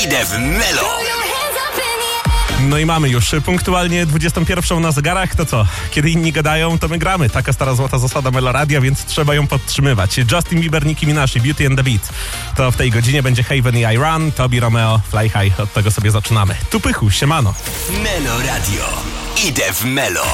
Idę w Melo. No i mamy już punktualnie 21 na zegarach. To co? Kiedy inni gadają, to my gramy. Taka stara złota zasada Meloradia, więc trzeba ją podtrzymywać. Justin Bieber, Nicki Minaj, Beauty and the Beat. To w tej godzinie będzie Haven i I Run, Tobi Romeo, Fly High. Od tego sobie zaczynamy. Tu Pychu, siemano. Melo Radio. Idę w Melo.